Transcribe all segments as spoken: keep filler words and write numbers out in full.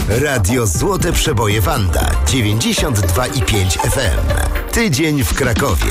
Radio Złote Przeboje Wanda dziewięćdziesiąt dwa i pięć F M. Tydzień w Krakowie.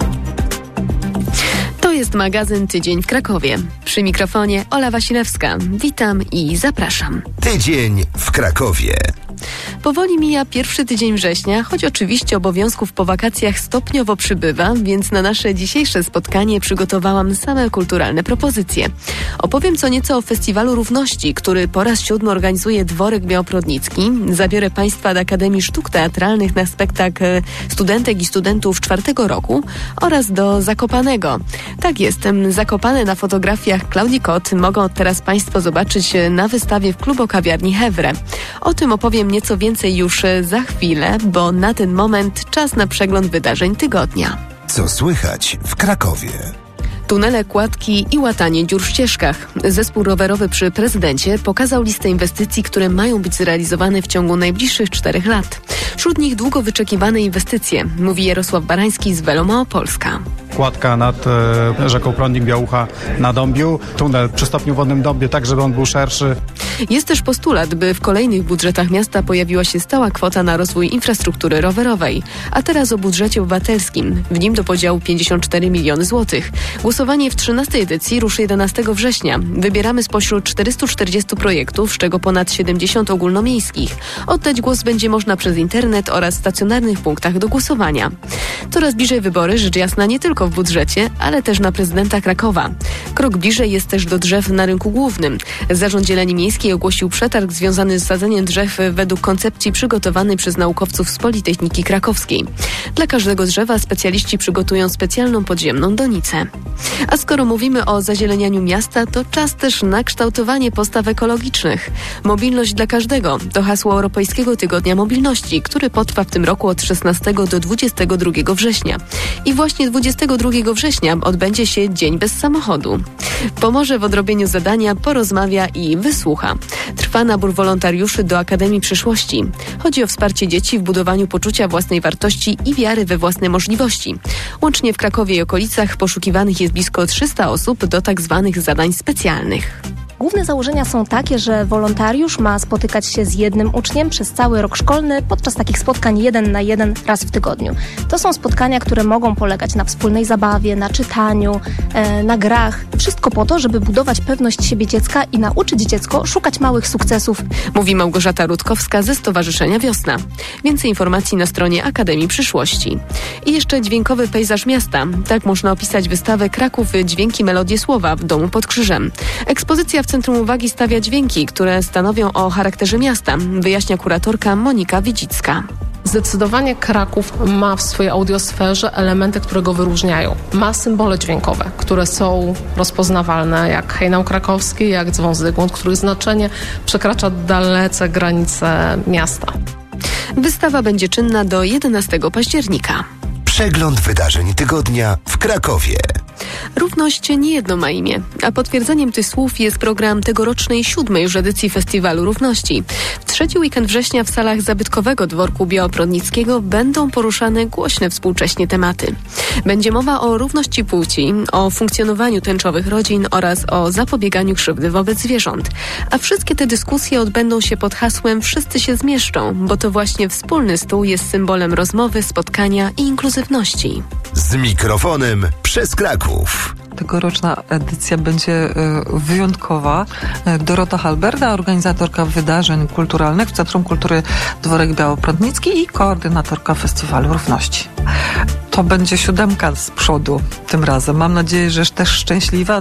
To jest magazyn Tydzień w Krakowie. Przy mikrofonie Ola Wasilewska. Witam i zapraszam. Tydzień w Krakowie. Powoli mija pierwszy tydzień września, choć oczywiście obowiązków po wakacjach stopniowo przybywa, więc na nasze dzisiejsze spotkanie przygotowałam same kulturalne propozycje. Opowiem co nieco o Festiwalu Równości, który po raz siódmy organizuje Dworek Białoprodnicki. Zabiorę Państwa do Akademii Sztuk Teatralnych na spektakl studentek i studentów czwartego roku oraz do Zakopanego. Tak jest, Zakopane na fotografiach Klaudii Kot mogą teraz Państwo zobaczyć na wystawie w Klubo-Kawiarni Hewre. O tym opowiem nieco więcej już za chwilę, bo na ten moment czas na przegląd wydarzeń tygodnia. Co słychać w Krakowie? Tunele, kładki i łatanie dziur w ścieżkach. Zespół rowerowy przy prezydencie pokazał listę inwestycji, które mają być zrealizowane w ciągu najbliższych czterech lat. Wśród nich długo wyczekiwane inwestycje, mówi Jarosław Barański z Velo Małopolska. Kładka nad e, rzeką Prądnik-Białucha na Dąbiu, tunel przy stopniu wodnym Dąbie, tak żeby on był szerszy. Jest też postulat, by w kolejnych budżetach miasta pojawiła się stała kwota na rozwój infrastruktury rowerowej. A teraz o budżecie obywatelskim. W nim do podziału pięćdziesiąt cztery miliony złotych. Głosowanie w trzynastej edycji ruszy jedenastego września. Wybieramy spośród czterystu czterdziestu projektów, z czego ponad siedemdziesiąt ogólnomiejskich. Oddać głos będzie można przez internet oraz w stacjonarnych punktach do głosowania. Coraz bliżej wybory, rzecz jasna nie tylko w budżecie, ale też na prezydenta Krakowa. Krok bliżej jest też do drzew na rynku głównym. Zarząd Zieleni Miejskiej ogłosił przetarg związany z sadzeniem drzew według koncepcji przygotowanej przez naukowców z Politechniki Krakowskiej. Dla każdego drzewa specjaliści przygotują specjalną podziemną donicę. A skoro mówimy o zazielenianiu miasta, to czas też na kształtowanie postaw ekologicznych. Mobilność dla każdego to hasło Europejskiego Tygodnia Mobilności, który potrwa w tym roku od szesnastego do dwudziestego drugiego września. I właśnie dwudziestego drugiego września odbędzie się Dzień bez samochodu. Pomoże w odrobieniu zadania, porozmawia i wysłucha. Trwa nabór wolontariuszy do Akademii Przyszłości. Chodzi o wsparcie dzieci w budowaniu poczucia własnej wartości i wiary we własne możliwości. Łącznie w Krakowie i okolicach poszukiwanych jest blisko trzysta osób do tak zwanych zadań specjalnych. Główne założenia są takie, że wolontariusz ma spotykać się z jednym uczniem przez cały rok szkolny podczas takich spotkań jeden na jeden raz w tygodniu. To są spotkania, które mogą polegać na wspólnej zabawie, na czytaniu, e, na grach. Wszystko po to, żeby budować pewność siebie dziecka i nauczyć dziecko szukać małych sukcesów. Mówi Małgorzata Rutkowska ze Stowarzyszenia Wiosna. Więcej informacji na stronie Akademii Przyszłości. I jeszcze dźwiękowy pejzaż miasta. Tak można opisać wystawę Kraków Dźwięki Melodie Słowa w Domu pod Krzyżem. Ekspozycja w centrum uwagi stawia dźwięki, które stanowią o charakterze miasta, wyjaśnia kuratorka Monika Widzicka. Zdecydowanie Kraków ma w swojej audiosferze elementy, które go wyróżniają. Ma symbole dźwiękowe, które są rozpoznawalne, jak hejnał krakowski, jak dzwon Zygmunt, których znaczenie przekracza dalece granice miasta. Wystawa będzie czynna do jedenastego października. Przegląd wydarzeń tygodnia w Krakowie. Równość nie jedno ma imię, a potwierdzeniem tych słów jest program tegorocznej siódmej już edycji Festiwalu Równości. W trzeci weekend września w salach zabytkowego Dworku Białoprodnickiego będą poruszane głośne współcześnie tematy. Będzie mowa o równości płci, o funkcjonowaniu tęczowych rodzin oraz o zapobieganiu krzywdy wobec zwierząt. A wszystkie te dyskusje odbędą się pod hasłem Wszyscy się zmieszczą, bo to właśnie wspólny stół jest symbolem rozmowy, spotkania i inkluzywności. Z mikrofonem przez Kraków. Tegoroczna edycja będzie wyjątkowa. Dorota Halberda, organizatorka wydarzeń kulturalnych w Centrum Kultury Dworek Białoprodnicki i koordynatorka Festiwalu Równości. To będzie siódemka z przodu tym razem. Mam nadzieję, że też szczęśliwa,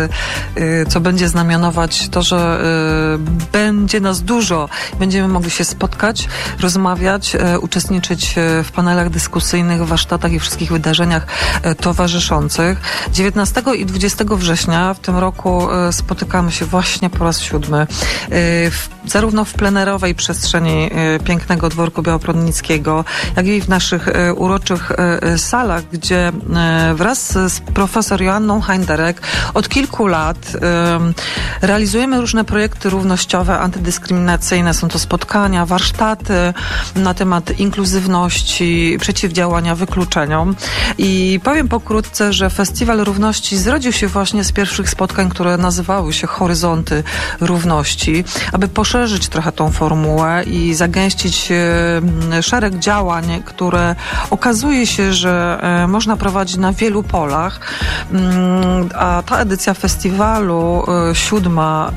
co będzie znamionować to, że będzie nas dużo. Będziemy mogli się spotkać, rozmawiać, uczestniczyć w panelach dyskusyjnych, warsztatach i wszystkich wydarzeniach towarzyszących. dziewiętnastego i dwudziestego września w tym roku spotykamy się właśnie po raz siódmy. W, zarówno w plenerowej przestrzeni pięknego Dworku Białoprodnickiego, jak i w naszych uroczych salach, gdzie wraz z profesor Joanną Heinderek od kilku lat realizujemy różne projekty równościowe, antydyskryminacyjne. Są to spotkania, warsztaty na temat inkluzywności, przeciwdziałania wykluczeniom. I powiem pokrótce, że Festiwal Równości zrodził się właśnie z pierwszych spotkań, które nazywały się Horyzonty Równości, aby poszerzyć trochę tą formułę i zagęścić szereg działań, które okazuje się, że można prowadzić na wielu polach. A ta edycja festiwalu, siódma,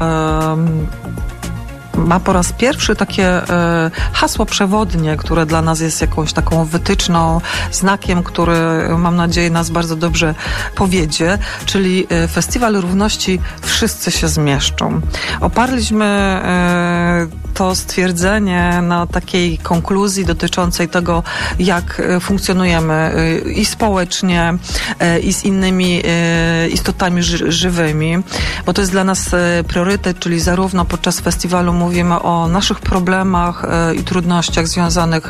ma po raz pierwszy takie e, hasło przewodnie, które dla nas jest jakąś taką wytyczną, znakiem, który mam nadzieję nas bardzo dobrze powiedzie, czyli e, Festiwal Równości Wszyscy się zmieszczą. Oparliśmy e, to stwierdzenie na takiej konkluzji dotyczącej tego, jak funkcjonujemy e, i społecznie, e, i z innymi e, istotami ży- żywymi, bo to jest dla nas e, priorytet, czyli zarówno podczas festiwalu mówimy o naszych problemach i trudnościach związanych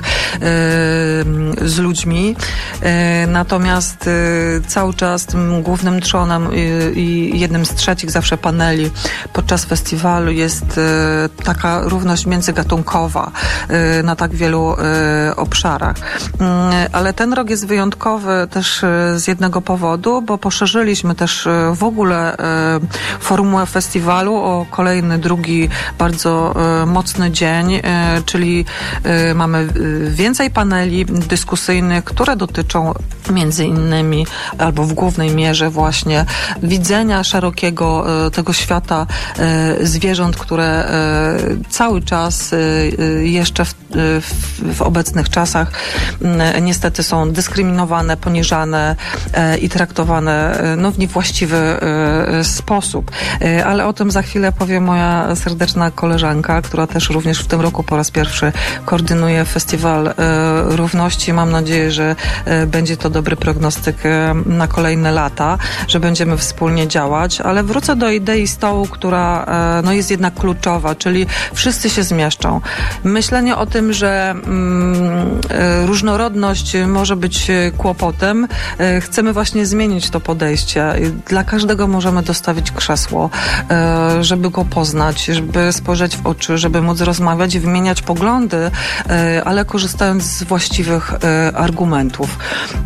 z ludźmi. Natomiast cały czas tym głównym trzonem i jednym z trzecich zawsze paneli podczas festiwalu jest taka równość międzygatunkowa na tak wielu obszarach. Ale ten rok jest wyjątkowy też z jednego powodu, bo poszerzyliśmy też w ogóle formułę festiwalu o kolejny, drugi bardzo mocny dzień, czyli mamy więcej paneli dyskusyjnych, które dotyczą między innymi albo w głównej mierze właśnie widzenia szerokiego tego świata zwierząt, które cały czas jeszcze w, w, w obecnych czasach niestety są dyskryminowane, poniżane i traktowane no, w niewłaściwy sposób. Ale o tym za chwilę powie moja serdeczna koleżanka, która też również w tym roku po raz pierwszy koordynuje Festiwal Równości. Mam nadzieję, że będzie to dobry prognostyk na kolejne lata, że będziemy wspólnie działać, ale wrócę do idei stołu, która no, jest jednak kluczowa, czyli wszyscy się zmieszczą. Myślenie o tym, że mm, różnorodność może być kłopotem, chcemy właśnie zmienić to podejście. Dla każdego możemy dostawić krzesło, żeby go poznać, żeby spojrzeć w oczy, żeby móc rozmawiać i wymieniać poglądy, ale korzystając z właściwych argumentów.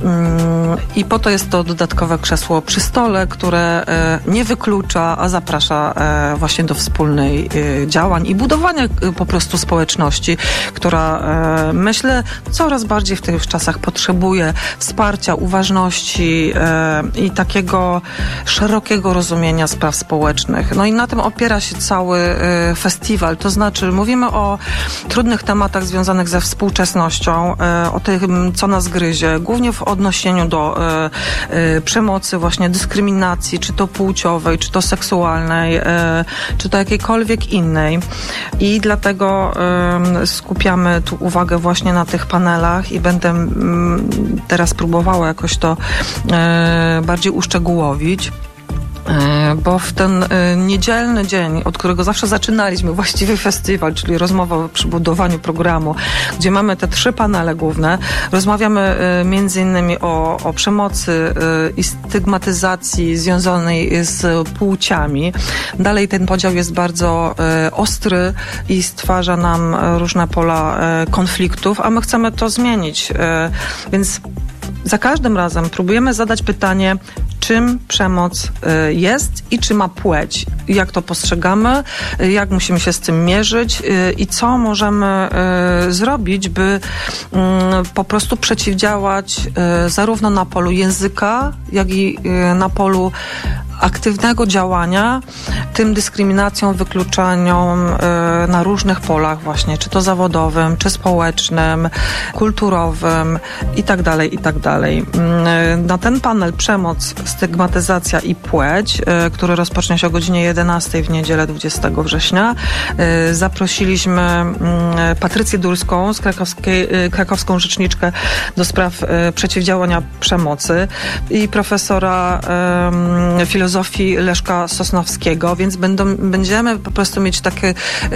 I po to jest to dodatkowe krzesło przy stole, które nie wyklucza, a zaprasza właśnie do wspólnej działań i budowania po prostu społeczności, która myślę coraz bardziej w tych czasach potrzebuje wsparcia, uważności i takiego szerokiego rozumienia spraw społecznych. No i na tym opiera się cały festiwal. To znaczy mówimy o trudnych tematach związanych ze współczesnością, o tym, co nas gryzie, głównie w odniesieniu do przemocy, właśnie dyskryminacji, czy to płciowej, czy to seksualnej, czy to jakiejkolwiek innej. I dlatego skupiamy tu uwagę właśnie na tych panelach i będę teraz próbowała jakoś to bardziej uszczegółowić. Bo w ten niedzielny dzień, od którego zawsze zaczynaliśmy właściwy festiwal, czyli rozmowa przy budowaniu programu, gdzie mamy te trzy panele główne, rozmawiamy między innymi o, o przemocy i stygmatyzacji związanej z płciami. Dalej ten podział jest bardzo ostry i stwarza nam różne pola konfliktów, a my chcemy to zmienić. Więc za każdym razem próbujemy zadać pytanie, czym przemoc jest i czy ma płeć, jak to postrzegamy, jak musimy się z tym mierzyć i co możemy zrobić, by po prostu przeciwdziałać zarówno na polu języka, jak i na polu aktywnego działania tym dyskryminacjom, wykluczaniom na różnych polach właśnie, czy to zawodowym, czy społecznym, kulturowym i tak dalej, i tak dalej. Na ten panel Przemoc, stygmatyzacja i płeć, który rozpocznie się o godzinie jedenastej w niedzielę dwudziestego września, zaprosiliśmy Patrycję Dulską, z krakowskiej, krakowską rzeczniczkę do spraw przeciwdziałania przemocy i profesora filozofii filozofii Leszka Sosnowskiego, więc będą, będziemy po prostu mieć takie,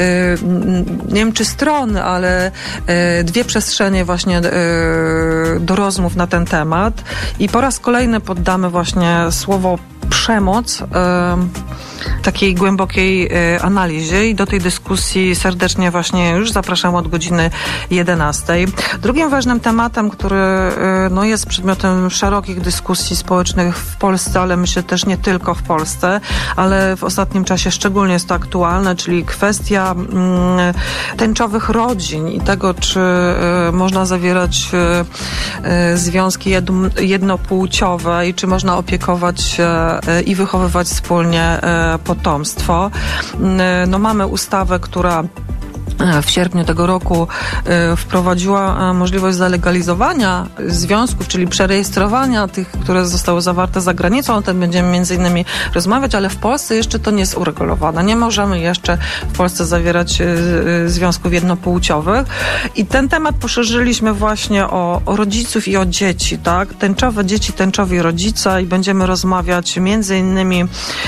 nie wiem czy strony, ale dwie przestrzenie właśnie do rozmów na ten temat i po raz kolejny poddamy właśnie słowo przemoc takiej głębokiej analizie i do tej dyskusji serdecznie właśnie już zapraszam od godziny jedenastej. Drugim ważnym tematem, który no, jest przedmiotem szerokich dyskusji społecznych w Polsce, ale myślę też nie tylko w Polsce, ale w ostatnim czasie szczególnie jest to aktualne, czyli kwestia mm, tęczowych rodzin i tego, czy y, można zawierać y, y, związki jedno, jednopłciowe i czy można opiekować się y, i wychowywać wspólnie y, potomstwo. No mamy ustawę, która w sierpniu tego roku wprowadziła możliwość zalegalizowania związków, czyli przerejestrowania tych, które zostały zawarte za granicą. O tym będziemy między innymi rozmawiać, ale w Polsce jeszcze to nie jest uregulowane. Nie możemy jeszcze w Polsce zawierać związków jednopłciowych. I ten temat poszerzyliśmy właśnie o, o rodziców i o dzieci, tak? Tęczowe dzieci, tęczowi rodzice i będziemy rozmawiać między innymi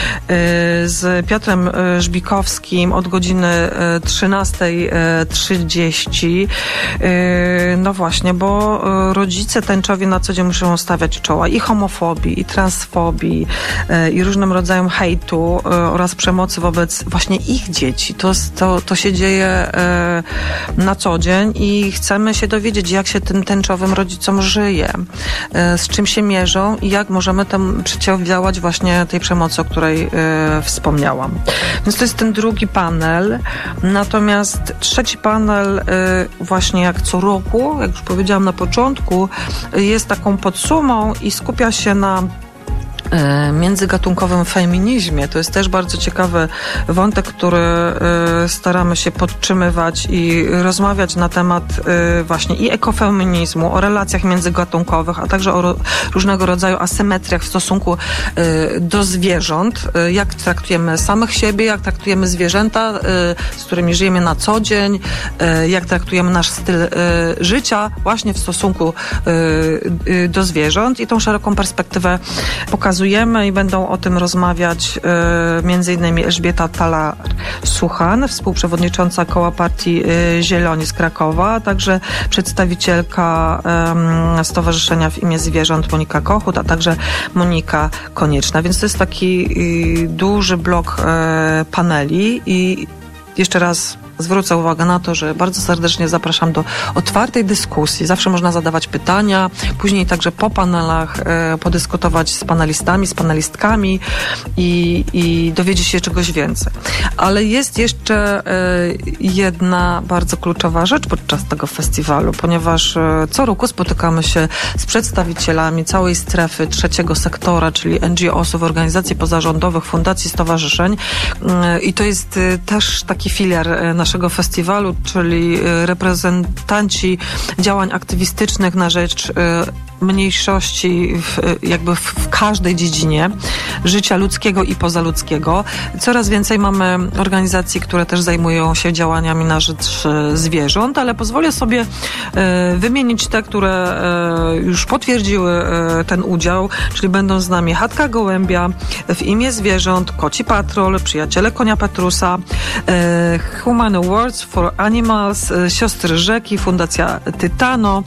z Piotrem Żbikowskim od godziny trzynastej trzydzieści. No właśnie, bo rodzice tęczowi na co dzień muszą stawiać czoła i homofobii, i transfobii, i różnym rodzajom hejtu oraz przemocy wobec właśnie ich dzieci. To, to, to się dzieje na co dzień i chcemy się dowiedzieć, jak się tym tęczowym rodzicom żyje, z czym się mierzą i jak możemy tam przeciwdziałać właśnie tej przemocy, o której wspomniałam. Więc to jest ten drugi panel. Natomiast trzeci panel właśnie jak co roku, jak już powiedziałam na początku, jest taką podsumą i skupia się na międzygatunkowym feminizmie. To jest też bardzo ciekawy wątek, który staramy się podtrzymywać i rozmawiać na temat właśnie i ekofeminizmu, o relacjach międzygatunkowych, a także o różnego rodzaju asymetriach w stosunku do zwierząt. Jak traktujemy samych siebie, jak traktujemy zwierzęta, z którymi żyjemy na co dzień, jak traktujemy nasz styl życia właśnie w stosunku do zwierząt i tą szeroką perspektywę pokazujemy. I będą o tym rozmawiać y, między innymi Elżbieta Talar-Suchan, współprzewodnicząca Koła Partii y, Zieloni z Krakowa, a także przedstawicielka y, Stowarzyszenia w imię Zwierząt Monika Kochut, a także Monika Konieczna. Więc to jest taki y, duży blok y, paneli i jeszcze raz zwrócę uwagę na to, że bardzo serdecznie zapraszam do otwartej dyskusji. Zawsze można zadawać pytania, później także po panelach e, podyskutować z panelistami, z panelistkami i, i dowiedzieć się czegoś więcej. Ale jest jeszcze e, jedna bardzo kluczowa rzecz podczas tego festiwalu, ponieważ e, co roku spotykamy się z przedstawicielami całej strefy trzeciego sektora, czyli N G O sów, organizacji pozarządowych, fundacji, stowarzyszeń e, i to jest e, też taki filiar e, naszego festiwalu, czyli reprezentanci działań aktywistycznych na rzecz mniejszości w, jakby w każdej dziedzinie życia ludzkiego i pozaludzkiego. Coraz więcej mamy organizacji, które też zajmują się działaniami na rzecz zwierząt, ale pozwolę sobie wymienić te, które już potwierdziły ten udział, czyli będą z nami Chatka Gołębia, W imię zwierząt, Koci Patrol, Przyjaciele Konia Petrusa, Human Awards for Animals, Siostry Rzeki, Fundacja Tytano,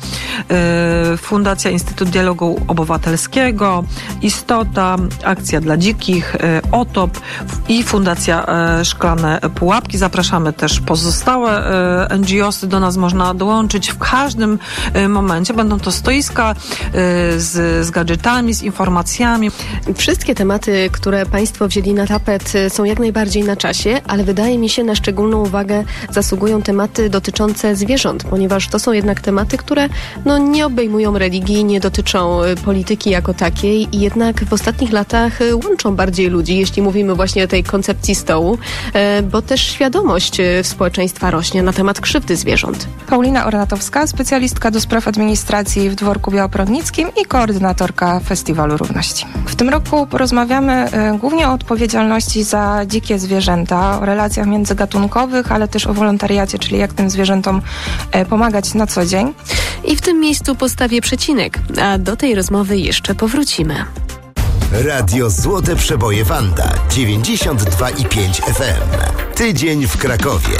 Fundacja Instytut Dialogu Obywatelskiego, Istota, Akcja dla Dzikich, O T O P i Fundacja Szklane Pułapki. Zapraszamy też pozostałe N G O sy, do nas można dołączyć w każdym momencie. Będą to stoiska z, z gadżetami, z informacjami. Wszystkie tematy, które Państwo wzięli na tapet, są jak najbardziej na czasie, ale wydaje mi się, na szczególną uwagę zasługują tematy dotyczące zwierząt, ponieważ to są jednak tematy, które no, nie obejmują religii, nie dotyczą polityki jako takiej i jednak w ostatnich latach łączą bardziej ludzi, jeśli mówimy właśnie o tej koncepcji stołu, bo też świadomość społeczeństwa rośnie na temat krzywdy zwierząt. Paulina Ornatowska, specjalistka do spraw administracji w Dworku Białoprodnickim i koordynatorka Festiwalu Równości. W tym roku porozmawiamy głównie o odpowiedzialności za dzikie zwierzęta, o relacjach międzygatunkowych, ale też o wolontariacie, czyli jak tym zwierzętom pomagać na co dzień. I w tym miejscu postawię przecinek, a do tej rozmowy jeszcze powrócimy. Radio Złote Przeboje Wanda dziewięćdziesiąt dwa i pięć F M. Tydzień w Krakowie.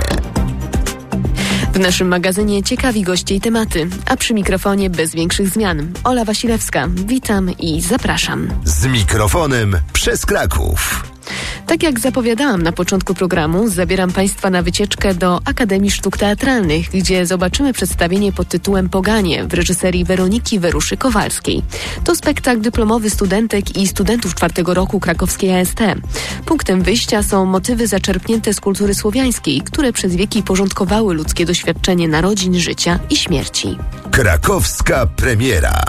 W naszym magazynie ciekawi goście i tematy, a przy mikrofonie bez większych zmian. Ola Wasilewska, witam i zapraszam. Z mikrofonem przez Kraków. Tak jak zapowiadałam na początku programu, zabieram Państwa na wycieczkę do Akademii Sztuk Teatralnych, gdzie zobaczymy przedstawienie pod tytułem Poganie w reżyserii Weroniki Weruszy-Kowalskiej. To spektakl dyplomowy studentek i studentów czwartego roku krakowskiej A S T. Punktem wyjścia są motywy zaczerpnięte z kultury słowiańskiej, które przez wieki porządkowały ludzkie doświadczenie narodzin, życia i śmierci. Krakowska premiera.